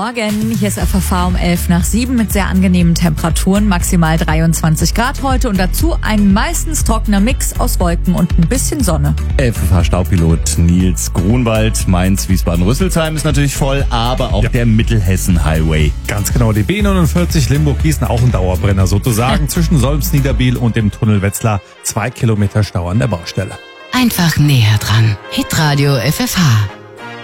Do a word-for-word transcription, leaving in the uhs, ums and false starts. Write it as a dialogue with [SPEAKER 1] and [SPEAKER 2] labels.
[SPEAKER 1] Morgen, hier ist F F H um elf nach sieben mit sehr angenehmen Temperaturen, maximal dreiundzwanzig Grad heute und dazu ein meistens trockener Mix aus Wolken und ein bisschen Sonne.
[SPEAKER 2] F F H-Staupilot Nils Grunwald, Mainz, Wiesbaden, Rüsselsheim ist natürlich voll, aber auch ja. der Mittelhessen-Highway.
[SPEAKER 3] Ganz genau, die B neunundvierzig Limburg-Gießen auch ein Dauerbrenner sozusagen zwischen Solms-Niederbiel und dem Tunnel Wetzlar. Zwei Kilometer Stau an der Baustelle.
[SPEAKER 4] Einfach näher dran. Hitradio F F H.